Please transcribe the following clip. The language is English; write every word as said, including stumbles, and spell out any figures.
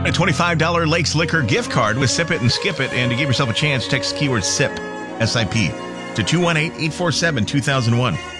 A twenty-five dollars Lakes Liquor gift card with Sip It and Skip It. And to give yourself a chance, text keyword SIP, S I P, to two one eight, eight four seven, two thousand one.